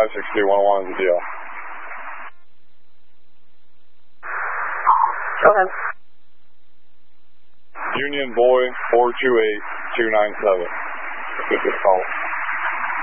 562-101 is the deal. Go ahead. Union Boy 428-297. Get this call.